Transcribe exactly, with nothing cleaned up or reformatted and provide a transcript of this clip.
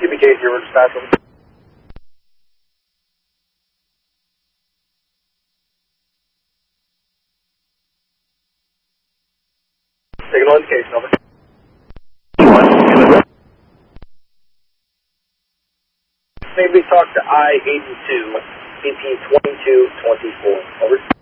B K zero dispatch. Over. Signal indication, over. Maybe talk to I eighty-two, B P twenty-two twenty-four, over.